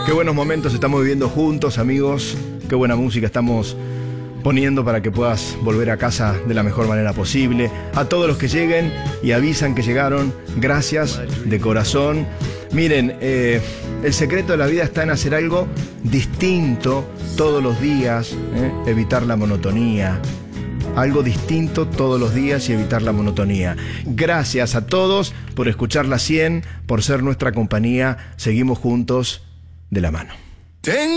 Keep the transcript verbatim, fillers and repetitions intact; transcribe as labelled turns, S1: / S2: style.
S1: Qué buenos momentos estamos viviendo juntos, amigos. Qué buena música estamos poniendo para que puedas volver a casa de la mejor manera posible. A todos los que lleguen y avisan que llegaron, gracias de corazón. Miren, eh, el secreto de la vida está en hacer algo distinto todos los días, ¿eh? Evitar la monotonía. Algo distinto todos los días y evitar la monotonía. Gracias a todos por escuchar la cien, por ser nuestra compañía. Seguimos juntos de la mano.